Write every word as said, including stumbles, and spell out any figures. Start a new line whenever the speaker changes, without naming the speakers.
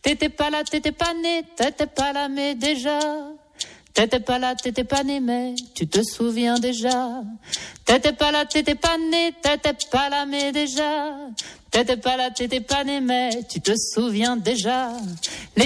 T'étais pas là, t'étais pas né, t'étais pas là, mais déjà. T'étais pas là, t'étais pas né, mais tu te souviens déjà. T'étais pas là, t'étais pas né, t'étais pas là, mais déjà. T'étais pas là, t'étais pas né, mais tu te souviens déjà. Les